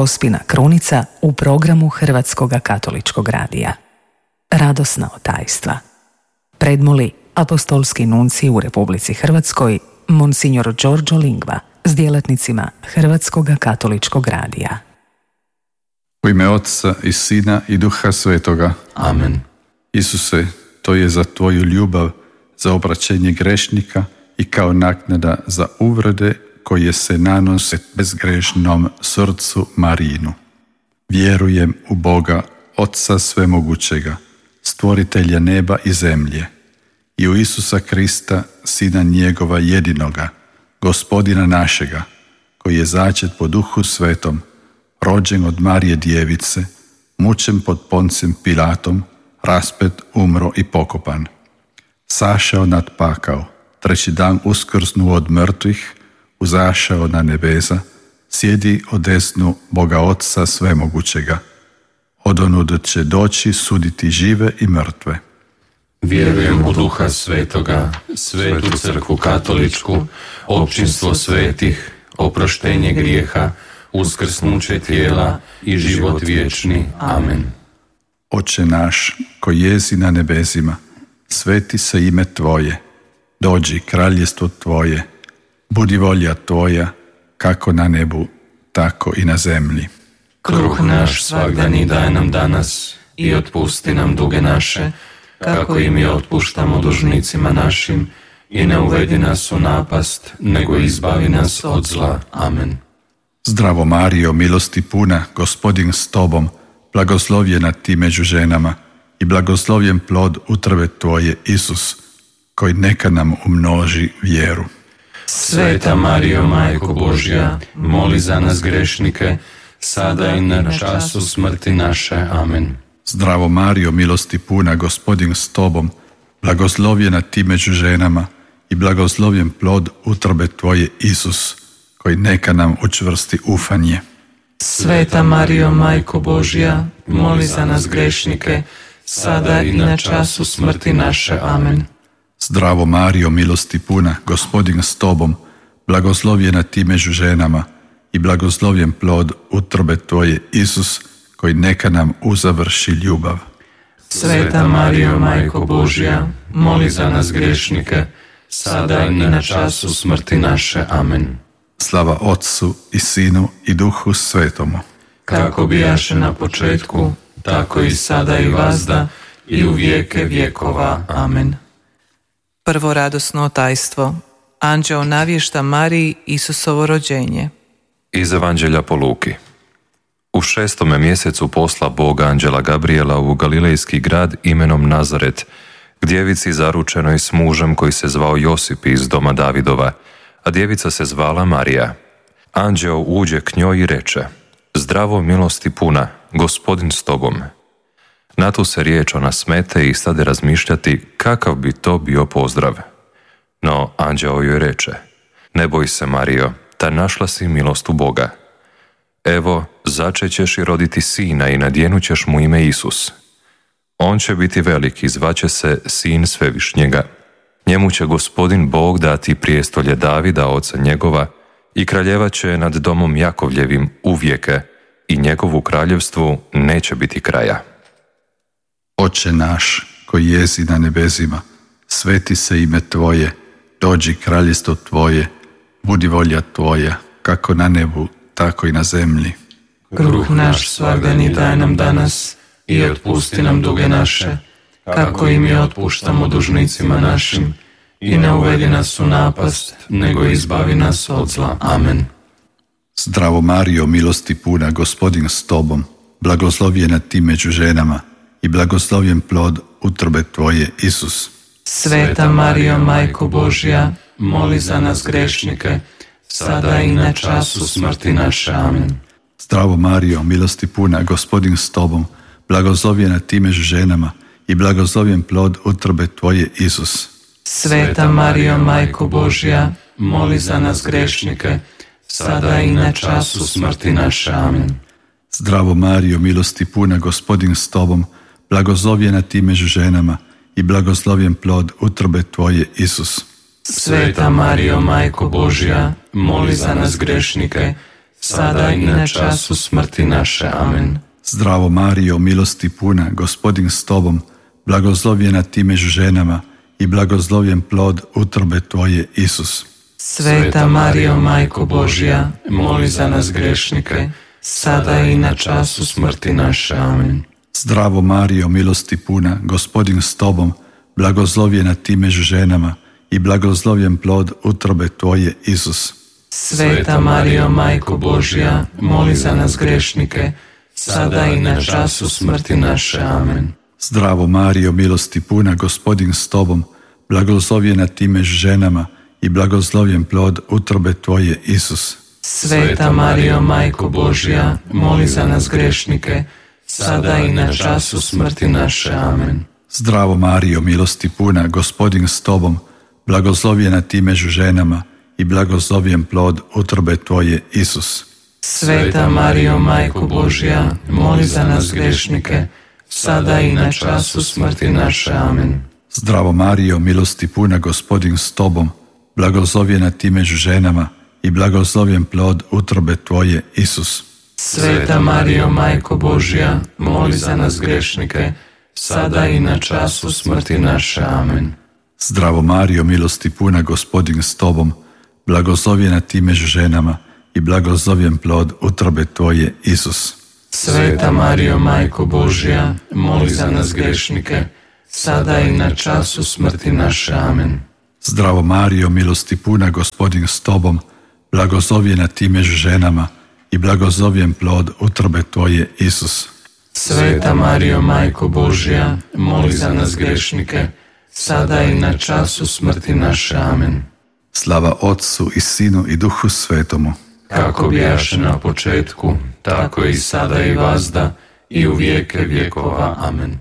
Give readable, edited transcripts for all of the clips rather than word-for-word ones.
Gospina krunica u programu Hrvatskog katoličkog radija. Radosna otajstva. Predmoli apostolski nuncij u Republici Hrvatskoj, Monsignor Giorgio Lingva, s djelatnicima Hrvatskog katoličkog radija. U ime Otca i Sina i Duha Svetoga. Amen. Isuse, to je za Tvoju ljubav, za obraćenje grešnika i kao naknada za uvrede koje se nanose bezgrešnom srcu Marijinu. Vjerujem u Boga, Otca svemogućega, stvoritelja neba i zemlje, i u Isusa Krista, Sina njegova jedinoga, Gospodina našega, koji je začet po Duhu Svetom, rođen od Marije Djevice, mučen pod Poncem Pilatom, raspet, umro i pokopan. Sašao nad pakao, treći dan uskrsnuo od mrtvih, uzašao na nebesa, sjedi odesnu Boga Otca svemogućega. Odonud će doći suditi žive i mrtve. Vjerujem u Duha Svetoga, Svetu Crkvu Katoličku, općinstvo svetih, oproštenje grijeha, uskrsnuće tijela i život vječni. Amen. Oče naš, koji jesi na nebesima, sveti se ime Tvoje, dođi kraljestvo Tvoje, budi volja Tvoja, kako na nebu, tako i na zemlji. Kruh naš svagdanji daj nam danas i otpusti nam duge naše, kako i mi otpuštamo dužnicima našim, i ne uvedi nas u napast, nego izbavi nas od zla. Amen. Zdravo Marijo, milosti puna, Gospodin s Tobom, blagoslovljena Ti među ženama i blagoslovljen plod utrobe Tvoje, Isus, koji neka nam umnoži vjeru. Sveta Marijo, Majko Božja, moli za nas grešnike, sada i na času smrti naše. Amen. Zdravo Marijo, milosti puna, Gospodin s Tobom, blagoslovljena Ti među ženama i blagoslovljen plod utrobe Tvoje, Isus, koji neka nam učvrsti ufanje. Sveta Marijo, Majko Božja, moli za nas grešnike, sada i na času smrti naše. Amen. Zdravo Marijo, milosti puna, Gospodin s Tobom, blagoslovljena Ti među ženama i blagoslovljen plod utrobe Tvoje, Isus, koji neka nam uzavrši ljubav. Sveta Marijo, Majko Božja, moli za nas grešnike, sada i na času smrti naše. Amen. Slava Otcu i Sinu i Duhu Svetomu. Kako bijaše na početku, tako i sada i vazda, i u vijeke vjekova. Amen. Prvo radosno otajstvo. Anđeo navješta Mariji Isusovo rođenje. Iz Evanđelja po Luki. U 6. mjesecu posla Bog anđela Gabriela u galilejski grad imenom Nazaret, k djevici zaručenoj s mužem koji se zvao Josip iz doma Davidova, a djevica se zvala Marija. Anđeo uđe k njoj i reče: Zdravo, milosti puna, Gospodin s tobom. Na tu se riječ ona smete i stade razmišljati kakav bi to bio pozdrav. No anđeo joj reče: Ne boj se, Marijo, ta našla si milost u Boga. Evo, začećeš i roditi sina i nadjenućeš mu ime Isus. On će biti velik i zvaće se Sin Svevišnjega. Njemu će Gospodin Bog dati prijestolje Davida, oca njegova, i kraljevat će nad domom Jakovljevim uvijeke, i njegovu kraljevstvu neće biti kraja. Oče naš, koji jesi na nebesima, sveti se ime Tvoje, dođi kraljestvo Tvoje, budi volja Tvoja, kako na nebu, tako i na zemlji. Kruh naš svagdanji daj nam danas i otpusti nam duge naše, kako i mi otpuštamo dužnicima našim, i ne uvedi nas u napast, nego izbavi nas od zla. Amen. Zdravo Marijo, milosti puna, Gospodin s Tobom, blagoslovljena Ti među ženama i blagoslovljen plod utrobe Tvoje, Isus. Sveta Marijo, Majko Božja, moli za nas grešnike, sada i na času smrti naše. Amen. Zdravo Marijo, milosti puna, Gospodin s Tobom, blagoslovljena Ti među ženama i blagoslovljen plod utrobe Tvoje, Isus. Sveta Marijo, Majko Božja, moli za nas grešnike, sada i na času smrti naše. Amen. Zdravo Marijo, milosti puna, Gospodin s Tobom, blagoslovljena Ti među ženama i blagoslovljen plod utrobe Tvoje, Isus. Sveta Marijo, Majko Božja, moli za nas grešnike, sada i na času smrti naše. Amen. Zdravo Marijo, milosti puna, Gospodin s tobom, blagoslovljena ti među ženama i blagoslovljen plod utrobe tvoje, Isus. Sveta Marijo, Majko Božja, moli za nas grešnike, sada i na času smrti naše. Amen. Zdravo Marijo, milosti puna, Gospodin s tobom, blagoslovljena ti među ženama i blagoslovljen plod utrobe tvoje, Isus. Sveta Marijo, Majko Božja, moli za nas grešnike, sada i na času smrti naše. Amen. Zdravo Marijo, milosti puna, Gospodin s tobom, blagoslovljena ti među ženama i blagoslovljen plod utrobe tvoje, Isus. Sveta Marijo, Majko Božja, moli za nas grešnike, sada i na času smrti naše. Amen. Zdravo Marijo, milosti puna, Gospodin s tobom, blagoslovljena ti među ženama i blagoslovljen plod utrobe tvoje, Isus. Sveta Marijo, Majko Božja, moli za nas grešnike, sada i na času smrti naše. Amen. Zdravo Marijo, milosti puna, Gospodin s tobom, blagoslovljena ti među ženama i blagoslovljen plod utrobe tvoje, Isus. Sveta Marijo, Majko Božja, moli za nas grešnike, sada i na času smrti naše. Amen. Zdravo Marijo, milosti puna, Gospodin s tobom, blagoslovljena ti među ženama i blagoslovljen plod utrobe tvoje, Isus. Sveta Marijo, Majko Božja, moli za nas grešnike, sada i na času smrti naše. Amen. Zdravo Marijo, milosti puna, Gospodin s tobom, blagoslovljena ti među ženama i blagoslovljen plod utrobe tvoje, Isus. Sveta Marijo, Majko Božja, moli za nas grešnike, sada i na času smrti naše. Amen. Slava Otcu i Sinu i Duhu Svetomu, kako bijaše na početku, tako i sada i vazda, i u vijeke vjekova. Amen.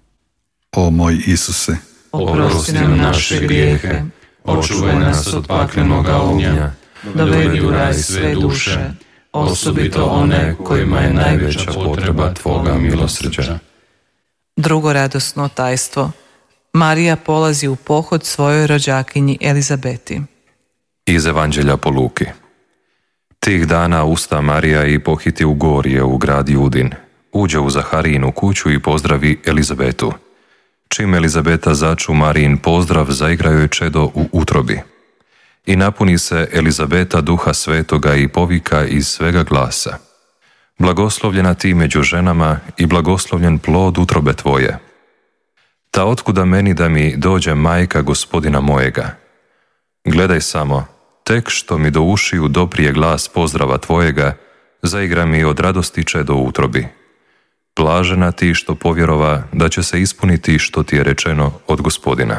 O moj Isuse, Oprosti nam naše grijehe, očuvaj nas od paklenoga ognja, dovedi u raj sve duše, osobito one kojima je najveća potreba Tvoga milosrđa. Drugo radosno tajstvo. Marija polazi u pohod svojoj rođakinji Elizabeti. Iz Evanđelja po Luki. Tih dana usta Marija i pohiti u gorje u grad Judin, uđe u Zaharijinu kuću i pozdravi Elizabetu. Čim Elizabeta začu Marijin pozdrav, zaigraju joj čedo u utrobi. I napuni se Elizabeta Duha Svetoga i povika iz svega glasa: blagoslovljena ti među ženama i blagoslovljen plod utrobe tvoje. Ta otkuda meni da mi dođe majka Gospodina mojega? Gledaj samo, tek što mi do ušiju doprije glas pozdrava tvojega, zaigra mi od radosti čedo u utrobi. Blažena ti što povjerova da će se ispuniti što ti je rečeno od Gospodina.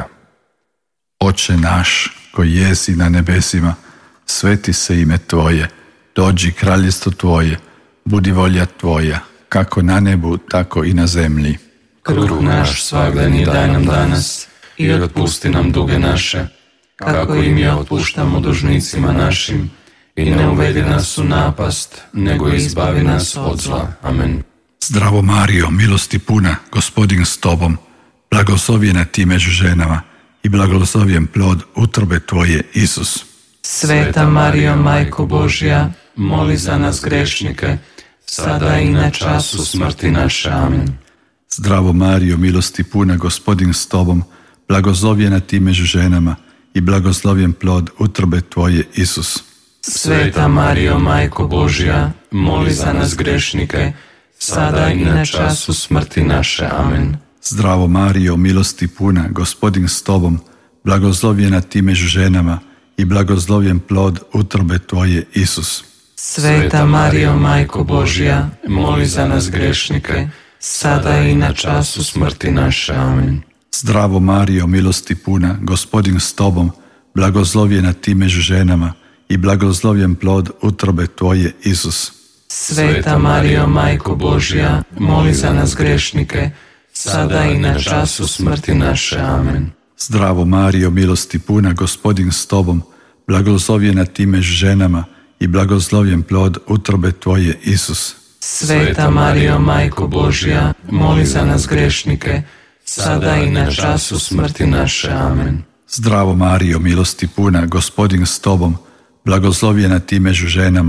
Oče naš, koji jesi na nebesima, sveti se ime Tvoje, dođi kraljestvo Tvoje, budi volja Tvoja, kako na nebu, tako i na zemlji. Kruh naš svagdani daj nam danas, i otpusti nam duge naše, kako i mi otpuštamo dužnicima našim, i ne uvedi nas u napast, nego izbavi nas od zla. Amen. Zdravo Marijo, milosti puna, Gospodin s tobom, blagoslovljena ti među ženama i blagoslovljen plod utrobe tvoje, Isus. Sveta Marijo, Majko Božja, moli za nas grešnike, sada i na času smrti naše. Amen. Zdravo Marijo, milosti puna, Gospodin s tobom, blagoslovljena ti među ženama i blagoslovljen plod utrobe tvoje, Isus. Sveta Marijo, Majko Božja, moli za nas grešnike, sada i na času smrti naše. Amen. Zdravo Marijo, milosti puna, Gospodin s tobom, blagoslovljena ti među ženama i blagoslovljen plod utrobe tvoje, Isus. Sveta Marijo, Majko Božja, moli za nas grešnike, sada i na času smrti naše. Amen. Zdravo Marijo, milosti puna, Gospodin s tobom, blagoslovljena ti među ženama i blagoslovljen plod utrobe tvoje, Isus. Sveta Marijo, Majko Božja, moli za nas grešnike, sada i na času smrti naše. Amen. Zdravo Marijo, milosti puna, Gospodin s tobom, blagoslovljena ti među ženama i blagoslovljen plod utrobe tvoje, Isus. Sveta Marijo, Majko Božja, moli za nas grešnike, sada i na času smrti naše. Amen. Zdravo Marijo, milosti puna, Gospodin s tobom, blagoslovljena ti među ženama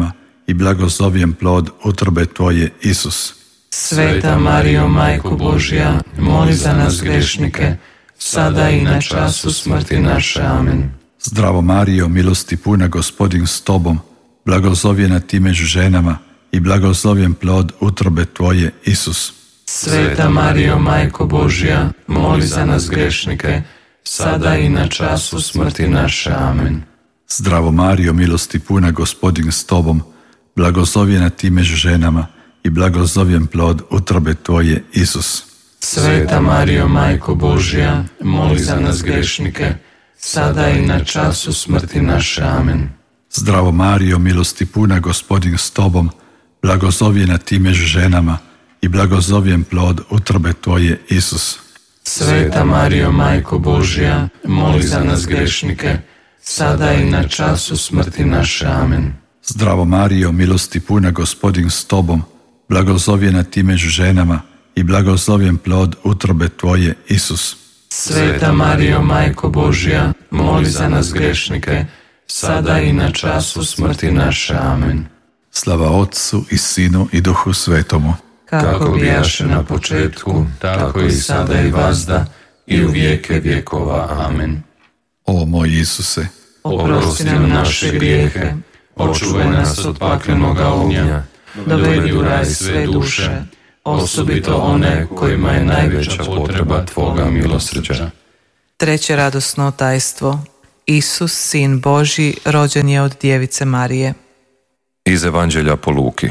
i blagoslovljen plod utrobe Tvoje, Isus. Sveta Marijo, Majko Božja, moli za nas grešnike, sada i na času smrti naše. Amen. Zdravo Marijo, milosti puna, Gospodin s Tobom, blagoslovljena Ti među ženama i blagoslovljen plod utrobe Tvoje, Isus. Sveta Marijo, Majko Božja, moli za nas grešnike, sada i na času smrti naše. Amen. Zdravo Marijo, milosti puna, Gospodin s Tobom, blagoslovljena Ti među ženama i blagoslovljen plod utrobe Tvoje, Isus. Sveta Marijo, Majko Božja, moli za nas grešnike, sada i na času smrti naše. Amen. Zdravo Marijo, milosti puna, Gospodin s Tobom, blagoslovljena Ti među ženama i blagoslovljen plod utrobe Tvoje, Isus. Sveta Marijo, Majko Božja, moli za nas grešnike, sada i na času smrti naše. Amen. Zdravo Marijo, milosti puna, Gospodin s Tobom, blagoslovljena Ti među ženama i blagoslovljen plod utrobe Tvoje, Isus. Sveta Marijo, Majko Božja, moli za nas grešnike, sada i na času smrti naše. Amen. Slava Otcu i Sinu i Duhu Svetomu, kako bijaše na početku, tako i sada i vazda, i u vijeke vjekova. Amen. O moj Isuse, oprosti nam naše grijehe, očuvaj nas od paklenoga ognja, dovedi u raj sve duše, osobito one kojima je najveća potreba Tvoga milosrđa. Treće radosno tajstvo. Isus, Sin Božji, rođen je od Djevice Marije. Iz Evanđelja po Luki.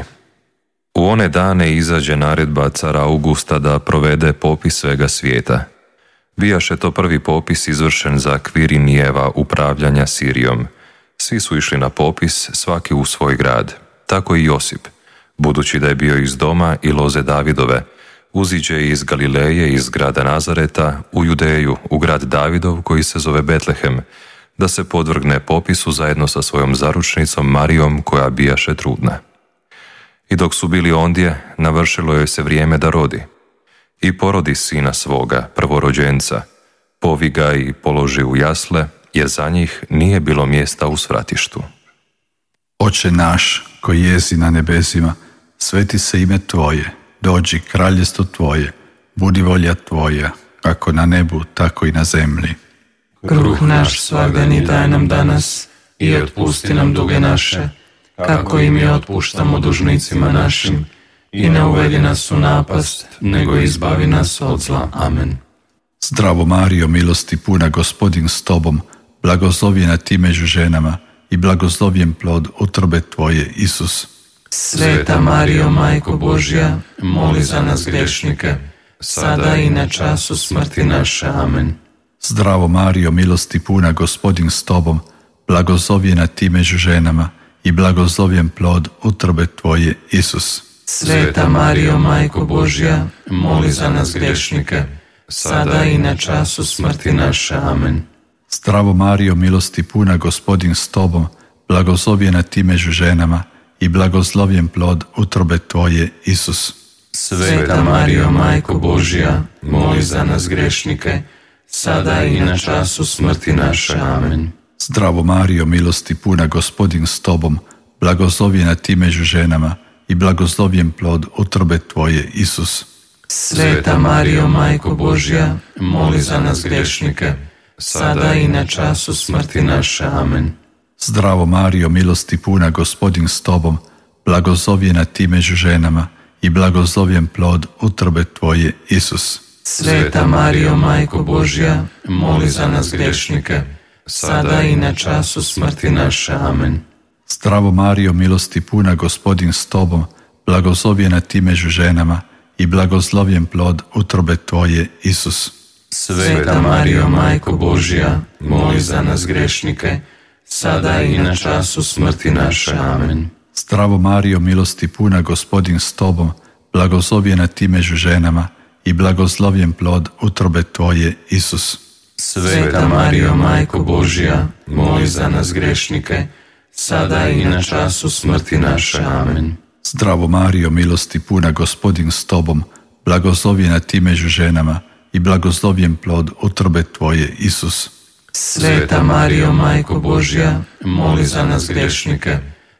U one dane izađe naredba cara Augusta da provede popis svega svijeta. Bijaše to prvi popis izvršen za Kvirinijeva upravljanja Sirijom. Svi su išli na popis, svaki u svoj grad. Tako i Josip, budući da je bio iz doma i loze Davidove, uziđe iz Galileje, iz grada Nazareta, u Judeju, u grad Davidov koji se zove Betlehem, da se podvrgne popisu zajedno sa svojom zaručnicom Marijom koja bijaše trudna. I dok su bili ondje, navršilo joj se vrijeme da rodi. I porodi sina svoga, prvorođenca, povi ga i položi u jasle, jer za njih nije bilo mjesta u svratištu. Oče naš, koji jesi na nebesima, sveti se ime Tvoje, dođi kraljestvo Tvoje, budi volja Tvoja, kako na nebu, tako i na zemlji. Kruh naš svagdani daj nam danas i otpusti nam duge naše, kako i mi otpuštamo dužnicima našim, i ne uvedi nas u napast, nego izbavi nas od zla. Amen. Zdravo Marijo, milosti puna, Gospodin s Tobom, blagoslovljena Ti među ženama i blagoslovljen plod utrobe Tvoje, Isus. Sveta Marijo, Majko Božja, moli za nas grešnike, sada i na času smrti naše. Amen. Zdravo Marijo, milosti puna, Gospodin s Tobom, blagoslovljena Ti među ženama i blagoslovljen plod utrobe Tvoje, Isus. Sveta Marijo, Majko Božja, moli za nas grešnike, sada i na času smrti naše. Amen. Zdravo Marijo, milosti puna, Gospodin s Tobom, blagoslovljena Ti među ženama i blagoslovljen plod utrobe Tvoje, Isus. Sveta Marijo, Majko Božja, moli za nas grešnike, sada i na času smrti naše. Amen. Zdravo Marijo, milosti puna, Gospodin s Tobom, blagoslovljena Ti među ženama i blagoslovljen plod utrobe Tvoje, Isus. Sveta Marijo, Majko Božja, moli za nas grešnike, sada i na času smrti naše. Amen. Zdravo Marijo, milosti puna, Gospodin s Tobom, blagoslovljena Ti među ženama i blagoslovljen plod utrobe Tvoje, Isus. Sveta Marijo, Majko Božja, moli za nas grešnike, sada i na času smrti naše. Amen. Zdravo Marijo, milosti puna, Gospodin s Tobom, blagoslovljena Ti među ženama i blagoslovljen plod utrobe Tvoje, Isus. Sveta Marijo, Majko Božja, moli za nas grešnike, sada i na času smrti naše. Amen. Zdravo Marijo, milosti puna, Gospodin s Tobom, blagoslovljena Ti među ženama i blagoslovljen plod utrobe Tvoje, Isus. Sveta Marijo, Majko Božja, moli za nas grešnike, sada i na času smrti naše. Amen. Zdravo Marijo, milosti puna, Gospodin s Tobom, blagoslovljena Ti među ženama i blagoslovljen plod utrobe Tvoje, Isus. Sveta Marijo, Majko Božja, moli za nas grešnike,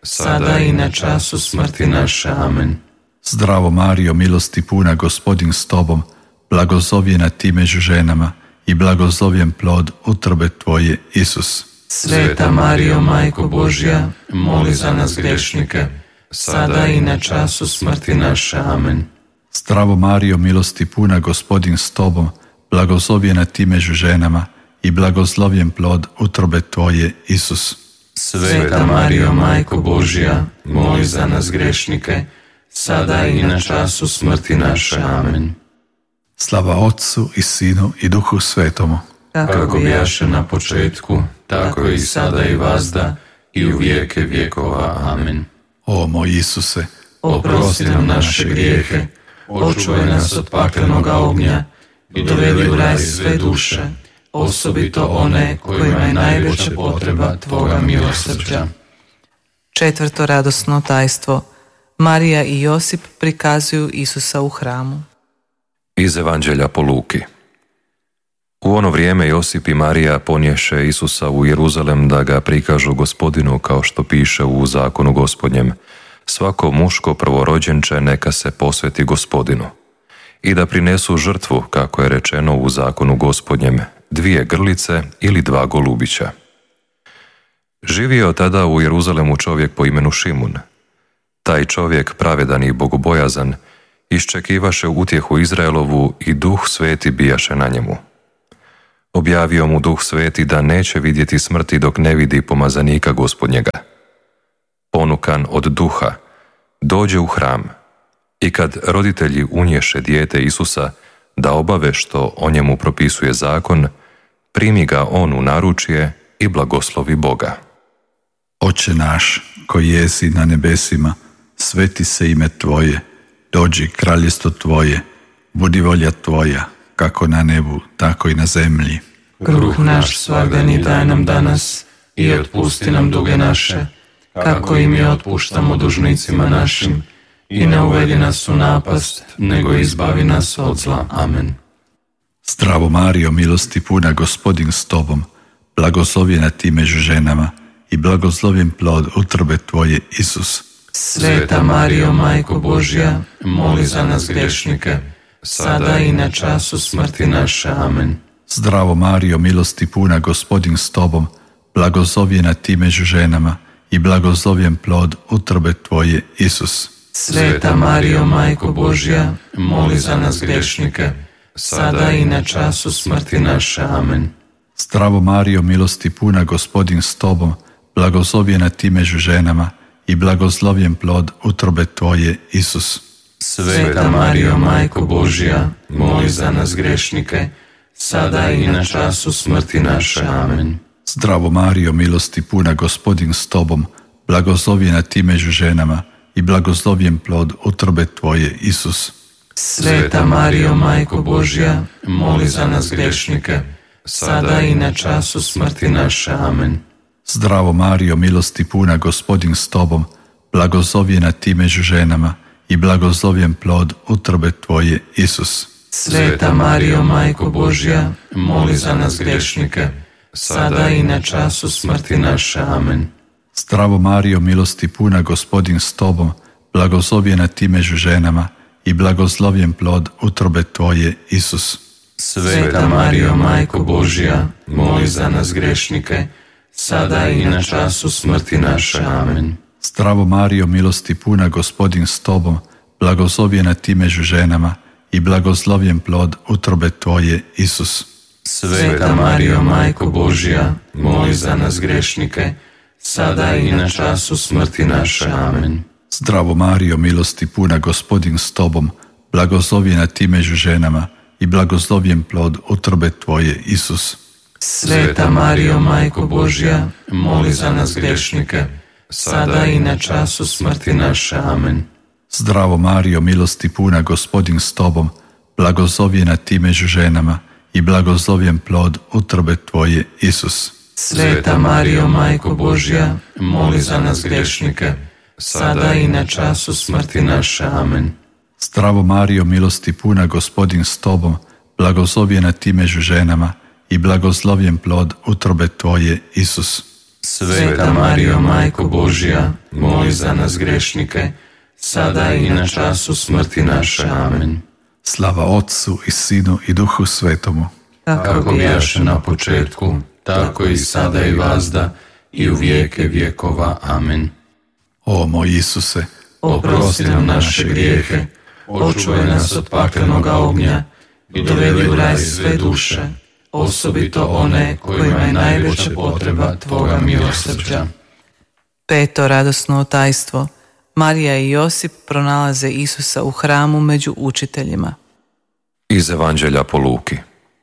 sada i na času smrti naše. Amen. Zdravo Marijo, milosti puna, Gospodin s tobom, blagoslovljena ti među ženama i blagoslovljen plod utrobe tvoje, Isus. Sveta Marijo, Majko Božja, moli za nas grešnike, sada i na času smrti naše. Amen. Zdravo Marijo, milosti puna, Gospodin s tobom, blagoslovljena ti među ženama i blagoslovljen plod utrobe tvoje, Isus. Sveta Marijo, Majko Božja, moli za nas grešnike, sada i na času smrti naše. Amen. Slava Otcu i Sinu i Duhu Svetomu, kako bijaše na početku, tako i sada i vazda, i u vijeke vjekova. Amen. O moj Isuse, Oprosti nam naše grijehe, očuvaj nas od paklenoga ognja i dovedi u raj sve duše, osobito one kojima je najveća potreba Tvoga milosrđa. Četvrto radosno tajstvo. Marija i Josip prikazuju Isusa u hramu. Iz Evanđelja po Luki. U ono vrijeme Josip i Marija ponješe Isusa u Jeruzalem da ga prikažu Gospodinu, kao što piše u zakonu Gospodnjem: svako muško prvorođenče neka se posveti Gospodinu, i da prinesu žrtvu, kako je rečeno u zakonu Gospodnjem, 2 grlice ili 2 golubića. Živio tada u Jeruzalemu čovjek po imenu Šimun. Taj čovjek, pravedan i bogobojazan, iščekivaše utjehu Izraelovu i Duh Sveti bijaše na njemu. Objavio mu Duh Sveti da neće vidjeti smrti dok ne vidi pomazanika Gospodnjega. Ponukan od duha, dođe u hram, i kad roditelji unješe dijete Isusa da obave što o njemu propisuje zakon, primi ga on u naručje i blagoslovi Boga. Oče naš, koji jesi na nebesima, sveti se ime Tvoje, dođi kraljestvo Tvoje, budi volja Tvoja, kako na nebu, tako i na zemlji. Kruh naš svagdani daj nam danas i otpusti nam duge naše, kako i mi otpuštamo dužnicima našim, i ne uvedi nas u napast, nego izbavi nas od zla. Amen. Zdravo Marijo, milosti puna, Gospodin s tobom, blagoslovljena ti među ženama i blagoslovljen plod utrobe tvoje, Isus. Sveta Marijo, Majko Božja, moli za nas grešnike, sada i na času smrti naše. Amen. Zdravo Marijo, milosti puna, Gospodin s tobom, blagoslovljena ti među ženama i blagoslovljen plod utrobe tvoje, Isus. Sveta Marijo, Majko Božja, moli za nas grešnike, sada i na času smrti naše. Amen. Zdravo Marijo, milosti puna, Gospodin s tobom, blagoslovljena ti među ženama i blagoslovljen plod utrobe tvoje, Isus. Sveta Marijo, Majko Božja, moli za nas grešnike, sada i na času smrti naše. Amen. Zdravo Marijo, milosti puna, Gospodin s tobom, blagoslovljena ti među ženama i blagoslovljen plod utrobe tvoje, Isus. Sveta Marijo, Majko Božja, moli za nas grešnike, sada i na času smrti naše. Amen. Zdravo Marijo, milosti puna, Gospodin s tobom, blagoslovljena ti među ženama i blagoslovljen plod utrobe tvoje, Isus. Sveta Marijo, Majko Božja, moli za nas grešnike, sada i na času smrti naše. Amen. Zdravo Marijo, milosti puna, Gospodin s tobom, blagoslovljena ti među ženama i blagoslovljen plod utrobe tvoje, Isus. Sveta Marijo, Majko Božja, moli za nas grešnike, sada i na času smrti naše. Amen. Zdravo Marijo, milosti puna, Gospodin s tobom, blagoslovljena ti među ženama i blagoslovljen plod utrobe tvoje, Isus. Sveta Marijo, Majko Božja, moli za nas grešnike, sada i na času smrti naše. Amen. Zdravo Marijo, milosti puna, Gospodin s tobom, blagoslovljena ti među ženama i blagoslovljen plod utrobe tvoje, Isus. Sveta Marijo, Majko Božja, moli za nas grešnike, sada i na času smrti naše. Amen. Zdravo Marijo, milosti puna, Gospodin s tobom, blagoslovljena ti među ženama i blagoslovljen plod utrobe tvoje, Isus. Sveta Marijo, Majko Božja, moli za nas grešnike, sada i na času smrti naše. Amen. Zdravo Marijo, milosti puna, Gospodin s tobom, blagoslovljena ti među ženama i blagoslovljen plod utrobe tvoje, Isus. Sveta Marijo, Majko Božja, moli za nas grešnike, sada i na času smrti naše. Amen. Slava Otcu i Sinu i Duhu Svetomu. Kako bijaše na početku, tako i sada i vazda, i u vijeke vjekova. Amen. O moj Isuse, oprosti nam naše grijehe, očuvaj nas od paklenog ognja i dovedi u raj sve duše, osobito one kojima je najveća potreba Tvoga milosrđa. 5. radosno tajstvo. Marija i Josip pronalaze Isusa u hramu među učiteljima. Iz Evanđelja po Luki.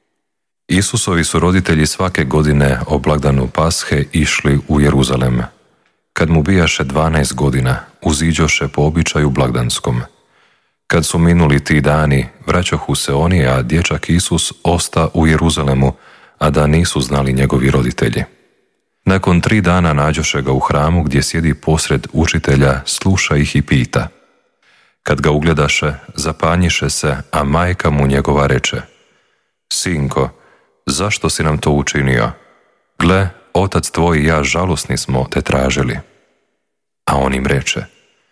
Isusovi su roditelji svake godine o blagdanu Pashe išli u Jeruzalem. Kad mu bijaše 12 godina, uziđoše po običaju blagdanskom. Kad su minuli ti dani, vraćohu se oni, a dječak Isus osta u Jeruzalemu, a da nisu znali njegovi roditelji. Nakon 3 dana nađoše ga u hramu gdje sjedi posred učitelja, sluša ih i pita. Kad ga ugledaše, zapanjiše se, a majka mu njegova reče: Sinko, zašto si nam to učinio? Gle, otac tvoj i ja žalosni smo te tražili. A on im reče: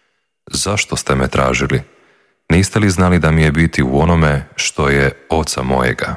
Zašto ste me tražili? Niste li znali da mi je biti u onome što je oca mojega?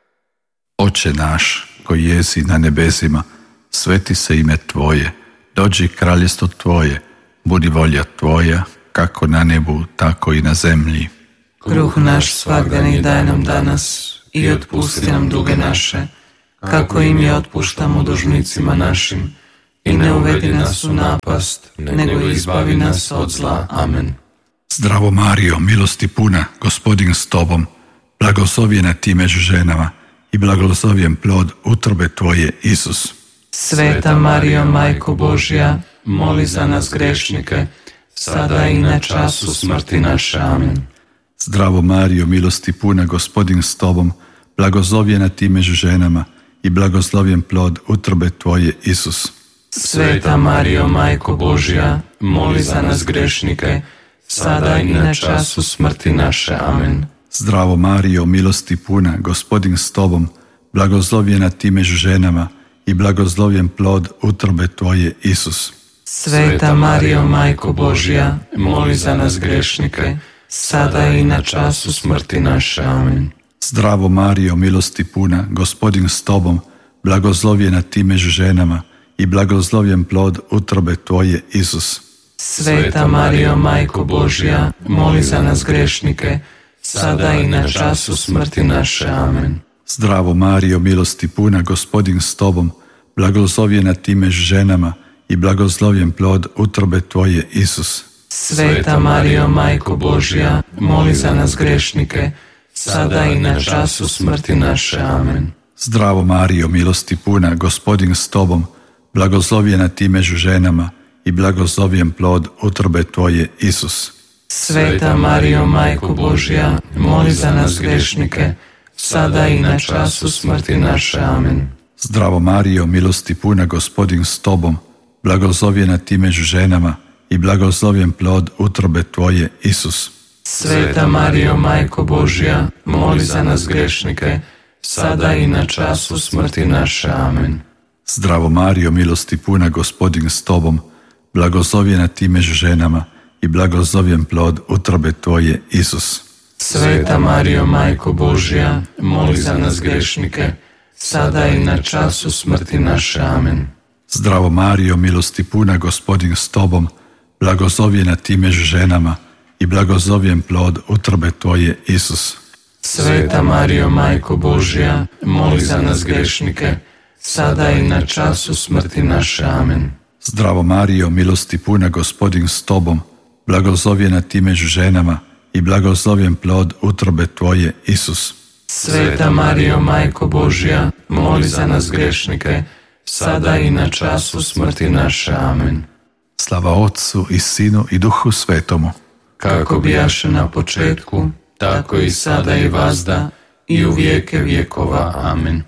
Oče naš, koji jesi na nebesima, sveti se ime Tvoje, dođi kraljestvo Tvoje, budi volja Tvoja, kako na nebu, tako i na zemlji. Kruh naš svakdani daj nam danas i otpusti nam duge naše, kako i mi otpuštamo dužnicima našim, i ne uvedi nas u napast, nego izbavi nas od zla. Amen. Zdravo Marijo, milosti puna, Gospodin s Tobom, blagoslovljena ti među ženama i blagoslovljen plod utrobe Tvoje, Isus. Sveta Marijo, Majko Božja, moli za nas grešnike, sada i na času smrti naše. Amen. Zdravo Marijo, milosti puna, Gospodin s Tobom, blagoslovljena ti među ženama i blagoslovljen plod utrobe Tvoje, Isus. Sveta Marijo, Majko Božja, moli za nas grešnike, sada i na času smrti naše. Amen. Zdravo Marijo, milosti puna, Gospodin s Tobom, blagoslovljena ti među ženama i blagoslovljen plod utrobe Tvoje, Isus. Sveta Marijo, Majko Božja, moli za nas grešnike, sada i na času smrti naše. Amen. Zdravo Marijo, milosti puna, Gospodin s Tobom, blagoslovljena ti među ženama i blagoslovljen plod utrobe Tvoje, Isus. Sveta Marijo, Majko Božja, moli za nas grešnike, sada i na času smrti naše. Amen. Zdravo Marijo, milosti puna, Gospodin s Tobom, blagoslovljena ti među ženama i blagoslovljen plod utrobe Tvoje, Isus. Sveta Marijo, Majko Božja, moli za nas grešnike, sada i na času smrti naše. Amen. Zdravo Marijo, milosti puna, Gospodin s Tobom, blagoslovljena ti među ženama i blagoslovljen plod utrobe Tvoje, Isus. Sveta Marijo, Majko Božja, moli za nas grešnike, sada i na času smrti naše. Amen. Zdravo Marijo, milosti puna, Gospodin s Tobom, blagoslovljena ti među ženama i blagoslovljen plod utrobe Tvoje, Isus. Sveta Marijo, Majko Božja, moli za nas grešnike, sada i na času smrti naše. Amen. Zdravo Marijo, milosti puna, Gospodin s Tobom, blagoslovljena ti među ženama i blagoslovljen plod utrobe Tvoje, Isus. Sveta Marijo, Majko Božja, moli za nas grešnike, sada i na času smrti naše. Amen. Zdravo Marijo, milosti puna, Gospodin s Tobom, blagoslovljena ti među ženama i blagoslovljen plod utrobe Tvoje, Isus. Sveta Marijo, Majko Božja, moli za nas grešnike, sada i na času smrti naše. Amen. Zdravo Marijo, milosti puna, Gospodin s Tobom, blagoslovljena ti među ženama i blagoslovljen plod utrobe Tvoje, Isus. Sveta Marijo, Majko Božja, moli za nas grešnike, sada i na času smrti naše. Amen. Slava Otcu i Sinu i Duhu Svetomu. Kako bijaše na početku, tako i sada i vazda, i u vijeke vjekova. Amen.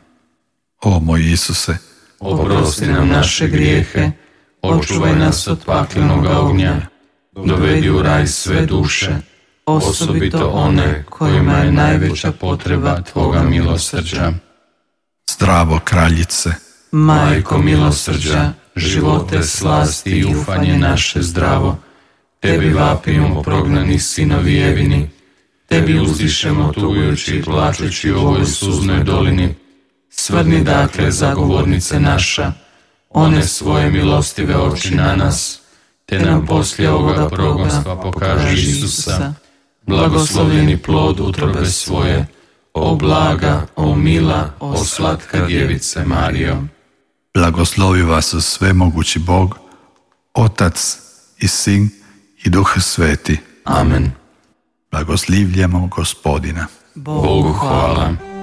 O moj Isuse, oprosti nam naše grijehe, očuvaj nas od paklenog ognja, dovedi u raj sve duše, osobito one kojima je najveća potreba Tvoga milosrđa. Zdravo Kraljice, Majko milosrđa, živote, slasti i ufanje naše zdravo. Tebi vapimo prognani sinovi Evini, tebi uzdišemo tugujući i plačući u ovoj suznoj dolini. Svrni dakle, zagovornice naša, one svoje milostive oči na nas, te nam poslije ovoga progonstva pokaži Isusa, blagoslovljeni plod utrobe svoje, o blaga, o mila, o slatka djevice Marijo. Blagoslovi vas svemogući Bog, Otac i Sin i Duh Sveti. Amen. Blagoslivljamo Gospodina. Bogu hvala.